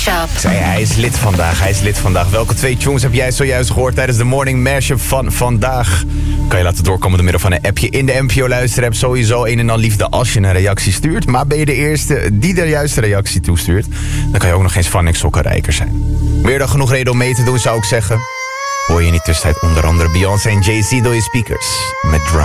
Mashup. Hij is lid vandaag. Welke 2 tunes heb jij zojuist gehoord tijdens de Morning Mashup van vandaag? Kan je laten doorkomen door middel van een appje in de NPO luisterapp. Sowieso een en al liefde als je een reactie stuurt. Maar ben je de eerste die de juiste reactie toestuurt, dan kan je ook nog eens van niks sokkenrijker zijn. Meer dan genoeg reden om mee te doen, zou ik zeggen. Hoor je in die tussentijd onder andere Beyoncé en Jay-Z door je speakers met Drum.